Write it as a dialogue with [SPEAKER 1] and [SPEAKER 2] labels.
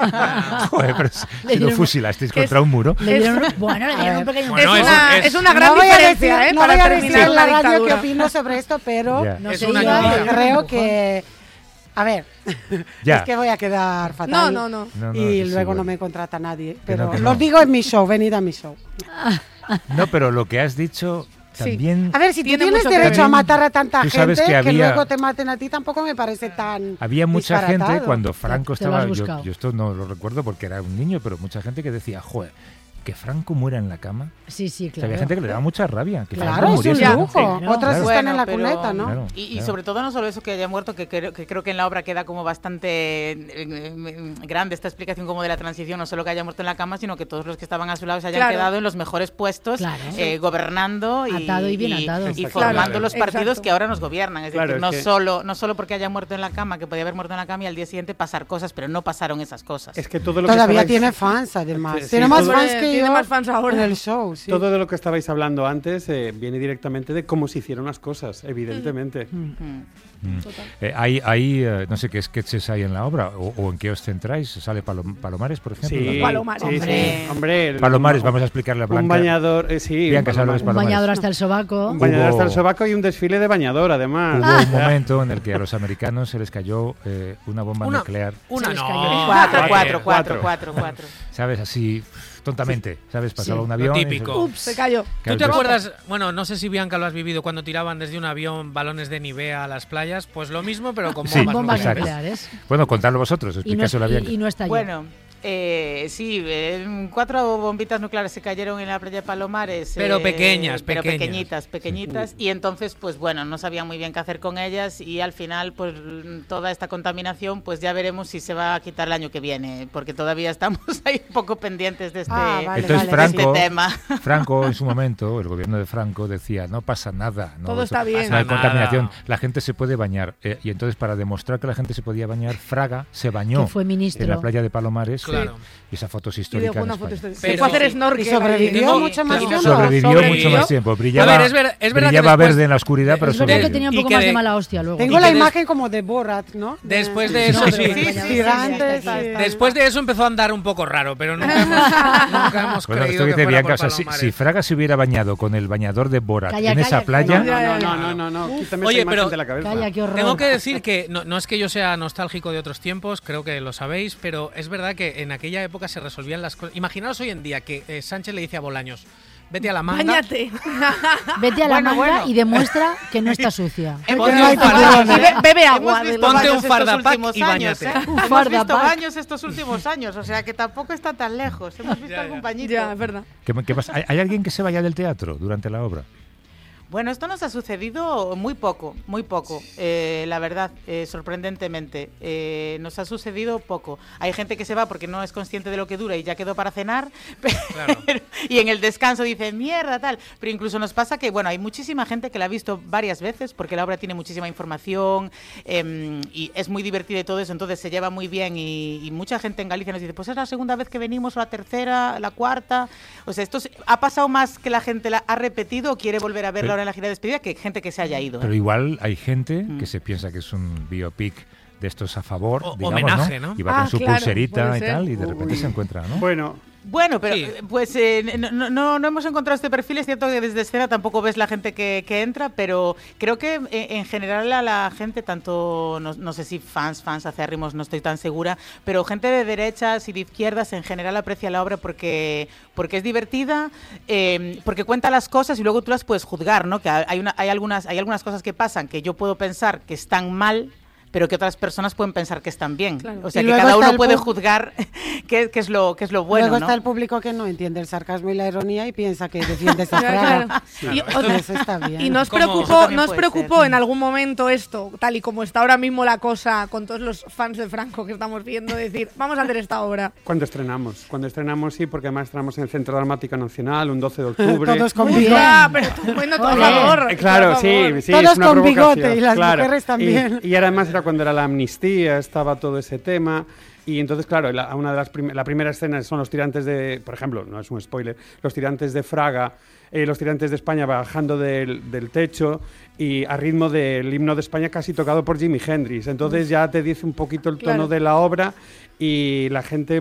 [SPEAKER 1] Joder, pero si lo fusilasteis contra un muro.
[SPEAKER 2] Le dieron un pequeño...
[SPEAKER 3] Bueno, es una gran diferencia,
[SPEAKER 4] no
[SPEAKER 3] para
[SPEAKER 4] voy a
[SPEAKER 3] terminar
[SPEAKER 4] decir en
[SPEAKER 3] la
[SPEAKER 4] la radio
[SPEAKER 3] dictadura.
[SPEAKER 4] qué opino sobre esto, pero
[SPEAKER 2] No
[SPEAKER 3] Es
[SPEAKER 2] sé,
[SPEAKER 3] una
[SPEAKER 2] yo
[SPEAKER 3] guía.
[SPEAKER 4] creo que... A ver,
[SPEAKER 1] Ya.
[SPEAKER 4] es que voy a quedar fatal.
[SPEAKER 3] No.
[SPEAKER 1] No,
[SPEAKER 4] Y
[SPEAKER 1] sí,
[SPEAKER 4] luego
[SPEAKER 1] bueno.
[SPEAKER 4] no me contrata nadie.
[SPEAKER 1] Que no,
[SPEAKER 4] Pero
[SPEAKER 1] que
[SPEAKER 4] lo
[SPEAKER 1] no.
[SPEAKER 4] digo en mi show, venid a mi show.
[SPEAKER 1] No, pero lo que has dicho también...
[SPEAKER 4] A ver, si tú
[SPEAKER 3] Tiene
[SPEAKER 4] tienes
[SPEAKER 3] mucho que
[SPEAKER 4] derecho a
[SPEAKER 1] ver.
[SPEAKER 4] matar a tanta
[SPEAKER 1] Tú
[SPEAKER 4] gente,
[SPEAKER 1] sabes que había-
[SPEAKER 4] luego te maten a ti tampoco me parece tan
[SPEAKER 1] Había mucha
[SPEAKER 4] disparatado.
[SPEAKER 1] gente cuando Franco
[SPEAKER 2] Te lo has
[SPEAKER 1] estaba...
[SPEAKER 2] buscado.
[SPEAKER 1] Yo esto no lo recuerdo porque era un niño, pero mucha gente que decía, joder, que Franco muera en la cama.
[SPEAKER 2] Sí,
[SPEAKER 1] O sea,
[SPEAKER 2] claro.
[SPEAKER 1] había gente que le daba mucha rabia. Que
[SPEAKER 4] Claro,
[SPEAKER 1] Franco
[SPEAKER 4] es un
[SPEAKER 1] muriese.
[SPEAKER 2] ya.
[SPEAKER 4] lujo.
[SPEAKER 2] Claro.
[SPEAKER 4] Otros
[SPEAKER 1] Claro.
[SPEAKER 4] están en la
[SPEAKER 5] Bueno,
[SPEAKER 4] cuneta, ¿no?
[SPEAKER 1] Claro,
[SPEAKER 5] Y
[SPEAKER 1] claro.
[SPEAKER 5] sobre todo no solo eso que haya muerto, que creo que en la obra queda como bastante grande esta explicación como de la transición, no solo que haya muerto en la cama, sino que todos los que estaban a su lado se hayan
[SPEAKER 3] Claro.
[SPEAKER 5] quedado en los mejores puestos,
[SPEAKER 2] Claro.
[SPEAKER 5] gobernando
[SPEAKER 2] Atado y bien atado.
[SPEAKER 5] y
[SPEAKER 6] Exacto.
[SPEAKER 5] formando
[SPEAKER 6] Claro.
[SPEAKER 5] los partidos
[SPEAKER 3] Exacto.
[SPEAKER 5] que ahora nos gobiernan. Es
[SPEAKER 6] Claro,
[SPEAKER 5] decir,
[SPEAKER 6] es que-
[SPEAKER 5] no solo porque haya muerto en la cama, que podía haber muerto en la cama y al día siguiente pasar cosas, pero no pasaron esas cosas.
[SPEAKER 6] Es que todo lo que
[SPEAKER 4] Todavía
[SPEAKER 6] estabais-
[SPEAKER 4] tiene fans, además.
[SPEAKER 6] Sí,
[SPEAKER 4] Tiene
[SPEAKER 6] sí,
[SPEAKER 4] más
[SPEAKER 6] todo-
[SPEAKER 4] fans que
[SPEAKER 3] Tiene
[SPEAKER 4] yo
[SPEAKER 3] más fans ahora.
[SPEAKER 4] en el show, sí.
[SPEAKER 6] Todo de lo que estabais hablando antes viene directamente de cómo se hicieron las cosas, evidentemente.
[SPEAKER 1] No sé qué sketches hay en la obra o en qué os centráis. ¿Sale Palomares, por ejemplo?
[SPEAKER 6] Sí,
[SPEAKER 3] Palomares.
[SPEAKER 6] sí. Hombre,
[SPEAKER 1] Palomares, vamos a explicarle a Blanca.
[SPEAKER 6] Un bañador, sí.
[SPEAKER 1] Bianca, ¿sabes
[SPEAKER 6] un
[SPEAKER 1] Palomares?
[SPEAKER 2] Un bañador hasta el sobaco.
[SPEAKER 6] Un bañador hasta el
[SPEAKER 1] Hubo-
[SPEAKER 6] sobaco y un desfile de bañador, además.
[SPEAKER 1] Hubo un momento en el que a los americanos se les cayó una bomba nuclear,
[SPEAKER 3] Una
[SPEAKER 2] Se les
[SPEAKER 3] no.
[SPEAKER 2] cayó.
[SPEAKER 5] Cuatro.
[SPEAKER 1] ¿sabes? Así, tontamente, ¿sabes? Pasaba
[SPEAKER 2] Sí.
[SPEAKER 1] un
[SPEAKER 3] Lo
[SPEAKER 1] avión. y
[SPEAKER 3] típico.
[SPEAKER 2] Ups.
[SPEAKER 3] Se cayó. ¿Tú te
[SPEAKER 1] Claro,
[SPEAKER 3] acuerdas? Bueno, no sé si Bianca lo has vivido cuando tiraban desde un avión balones de Nivea a las playas. Pues lo mismo, pero con
[SPEAKER 1] Sí.
[SPEAKER 3] bombas
[SPEAKER 2] Bombas
[SPEAKER 1] Exacto.
[SPEAKER 2] nucleares.
[SPEAKER 1] Bueno, contadlo vosotros,
[SPEAKER 2] Y no,
[SPEAKER 1] explicáselo a Bianca.
[SPEAKER 2] y no está allí.
[SPEAKER 5] Bueno, sí, 4 bombitas nucleares se cayeron en la playa de Palomares.
[SPEAKER 3] Pero pequeñas,
[SPEAKER 5] pero
[SPEAKER 3] pequeñas.
[SPEAKER 5] pequeñitas. Y entonces, pues bueno, no sabían muy bien qué hacer con ellas y al final, pues toda esta contaminación, pues ya veremos si se va a quitar el año que viene, porque todavía estamos ahí un poco pendientes de este,
[SPEAKER 4] Vale,
[SPEAKER 1] Entonces
[SPEAKER 4] vale,
[SPEAKER 5] de
[SPEAKER 1] Franco,
[SPEAKER 5] este tema.
[SPEAKER 1] Franco en su momento, el gobierno de Franco decía, no pasa nada. No,
[SPEAKER 3] Todo está bien.
[SPEAKER 1] No hay
[SPEAKER 3] Pasa
[SPEAKER 1] contaminación,
[SPEAKER 3] nada.
[SPEAKER 1] la gente se puede bañar. Y entonces para demostrar que la gente se podía bañar, Fraga se bañó
[SPEAKER 2] Que fue ministro.
[SPEAKER 1] en la playa de Palomares.
[SPEAKER 3] Claro.
[SPEAKER 1] Y esa foto es
[SPEAKER 3] Y
[SPEAKER 1] histórica
[SPEAKER 3] dejó
[SPEAKER 1] en
[SPEAKER 3] una foto
[SPEAKER 1] España.
[SPEAKER 3] Se
[SPEAKER 5] Pero-
[SPEAKER 3] fue a hacer
[SPEAKER 5] Sí.
[SPEAKER 3] snorkel.
[SPEAKER 4] Y sobrevivió
[SPEAKER 3] allí.
[SPEAKER 4] mucho más tiempo.
[SPEAKER 1] Sobrevivió mucho más tiempo. Brillaba,
[SPEAKER 3] A ver, es verdad que
[SPEAKER 1] brillaba
[SPEAKER 3] después-
[SPEAKER 1] verde en la oscuridad, pero
[SPEAKER 2] Es verdad que
[SPEAKER 1] sobrevivió.
[SPEAKER 2] tenía un
[SPEAKER 3] Y
[SPEAKER 2] poco
[SPEAKER 3] que
[SPEAKER 2] más
[SPEAKER 3] de-
[SPEAKER 2] de mala hostia luego.
[SPEAKER 4] Tengo
[SPEAKER 3] Y
[SPEAKER 4] la
[SPEAKER 3] que
[SPEAKER 4] imagen como de Borat, ¿no?
[SPEAKER 3] Después de eso,
[SPEAKER 2] No,
[SPEAKER 3] sí.
[SPEAKER 4] Gigantes.
[SPEAKER 3] Después de eso empezó a andar un poco raro, pero nunca hemos
[SPEAKER 1] Bueno,
[SPEAKER 3] creído
[SPEAKER 1] esto que
[SPEAKER 3] que
[SPEAKER 1] dice
[SPEAKER 3] fuera
[SPEAKER 1] Bianca,
[SPEAKER 3] por
[SPEAKER 1] o sea, si
[SPEAKER 3] Palomares.
[SPEAKER 1] Fraga se hubiera bañado con el bañador de Borat
[SPEAKER 2] Calla,
[SPEAKER 1] en esa
[SPEAKER 2] calla,
[SPEAKER 1] playa,
[SPEAKER 2] calla.
[SPEAKER 6] No, quítame
[SPEAKER 3] Oye,
[SPEAKER 6] esa imagen
[SPEAKER 3] pero-
[SPEAKER 6] de la cabeza.
[SPEAKER 2] Calla, qué horror.
[SPEAKER 3] Tengo que decir que no es que yo sea nostálgico de otros tiempos, creo que lo sabéis, pero es verdad que en aquella época se resolvían las cosas. Imaginaos hoy en día que Sánchez le dice a Bolaños, vete a la manga.
[SPEAKER 7] Báñate.
[SPEAKER 2] Vete a la manga
[SPEAKER 5] Bueno.
[SPEAKER 2] y demuestra que no está sucia.
[SPEAKER 5] Hemos
[SPEAKER 4] no hay
[SPEAKER 5] visto
[SPEAKER 4] tiburones.
[SPEAKER 5] baños,
[SPEAKER 7] Bebe
[SPEAKER 5] hemos
[SPEAKER 7] agua.
[SPEAKER 5] visto
[SPEAKER 3] Ponte
[SPEAKER 5] baños
[SPEAKER 3] un
[SPEAKER 5] estos
[SPEAKER 3] fardapac
[SPEAKER 5] últimos
[SPEAKER 3] y
[SPEAKER 5] años,
[SPEAKER 3] báñate.
[SPEAKER 5] ¿eh?
[SPEAKER 2] Un
[SPEAKER 5] Hemos
[SPEAKER 2] fardapac.
[SPEAKER 5] visto baños estos últimos años, o sea que tampoco está tan lejos. Hemos visto
[SPEAKER 3] Ya,
[SPEAKER 5] algún
[SPEAKER 3] ya.
[SPEAKER 5] bañito.
[SPEAKER 7] Ya, es verdad.
[SPEAKER 1] ¿Qué pasa? ¿Hay alguien que se vaya del teatro durante la obra?
[SPEAKER 5] Bueno, esto nos ha sucedido muy poco, la verdad, sorprendentemente. Nos ha sucedido poco. Hay gente que se va porque no es consciente de lo que dura y ya quedó para cenar,
[SPEAKER 3] Claro.
[SPEAKER 5] y en el descanso dice, mierda, tal. Pero incluso nos pasa que, bueno, hay muchísima gente que la ha visto varias veces porque la obra tiene muchísima información y es muy divertida y todo eso, entonces se lleva muy bien y mucha gente en Galicia nos dice, pues es la segunda vez que venimos, o la tercera, la cuarta. O sea, ha pasado más que la gente la ha repetido o quiere volver a verla
[SPEAKER 1] Pero-
[SPEAKER 5] ahora en la gira de despedida que gente que se haya ido.
[SPEAKER 1] Pero igual hay gente
[SPEAKER 5] Mm.
[SPEAKER 1] que se piensa que es un biopic de estos a favor,
[SPEAKER 3] O-
[SPEAKER 1] digamos,
[SPEAKER 3] homenaje,
[SPEAKER 1] ¿no?
[SPEAKER 3] ¿no?
[SPEAKER 1] Y va con su
[SPEAKER 7] claro,
[SPEAKER 1] pulserita
[SPEAKER 7] puede
[SPEAKER 1] y
[SPEAKER 7] ser.
[SPEAKER 1] tal, y de repente se encuentra, ¿no?
[SPEAKER 6] Bueno,
[SPEAKER 5] Bueno, pero
[SPEAKER 3] Sí.
[SPEAKER 5] pues no hemos encontrado este perfil. Es cierto que desde escena tampoco ves la gente que entra, pero creo que en general a la gente, tanto, no sé si fans acérrimos, no estoy tan segura, pero gente de derechas y de izquierdas en general aprecia la obra porque es divertida, porque cuenta las cosas y luego tú las puedes juzgar, ¿no? Que hay algunas cosas que pasan que yo puedo pensar que están mal, pero que otras personas pueden pensar que están bien.
[SPEAKER 7] Claro.
[SPEAKER 5] O sea,
[SPEAKER 4] Y
[SPEAKER 5] que
[SPEAKER 4] luego
[SPEAKER 5] cada
[SPEAKER 4] está
[SPEAKER 5] uno
[SPEAKER 4] el
[SPEAKER 5] puede
[SPEAKER 4] pu-
[SPEAKER 5] juzgar qué es lo bueno,
[SPEAKER 4] Luego
[SPEAKER 5] ¿no?
[SPEAKER 4] está el público que no entiende el sarcasmo y la ironía y piensa que defiende esa
[SPEAKER 7] Claro,
[SPEAKER 4] fraga.
[SPEAKER 7] claro. Y
[SPEAKER 4] Pues eso está bien.
[SPEAKER 7] ¿Y nos
[SPEAKER 3] ¿Cómo?
[SPEAKER 5] Eso
[SPEAKER 7] preocupó,
[SPEAKER 5] también
[SPEAKER 7] nos
[SPEAKER 5] puede
[SPEAKER 7] preocupó
[SPEAKER 5] ser.
[SPEAKER 7] en algún momento esto, tal y como está ahora mismo la cosa, con todos los fans de Franco que estamos viendo, decir, vamos a hacer esta obra?
[SPEAKER 6] cuando estrenamos sí, porque además estrenamos en el Centro Dramático Nacional un 12 de octubre.
[SPEAKER 4] Todos con
[SPEAKER 7] Uy,
[SPEAKER 4] bigote.
[SPEAKER 7] ya, pero tú, bueno, por
[SPEAKER 2] Ole.
[SPEAKER 7] favor.
[SPEAKER 6] Claro,
[SPEAKER 7] por
[SPEAKER 6] sí,
[SPEAKER 7] favor.
[SPEAKER 6] sí,
[SPEAKER 4] Todos
[SPEAKER 6] es una
[SPEAKER 4] con
[SPEAKER 6] provocación,
[SPEAKER 4] bigote y las
[SPEAKER 6] claro.
[SPEAKER 4] mujeres también.
[SPEAKER 6] Y además era cuando era la amnistía, estaba todo ese tema. Y entonces, claro, una de la primera escena son los tirantes de, por ejemplo, no es un spoiler, los tirantes de Fraga, los tirantes de España bajando del techo y a ritmo del himno de España casi tocado por Jimi Hendrix. Entonces ya te dice un poquito el tono
[SPEAKER 7] Claro.
[SPEAKER 6] de la obra y la gente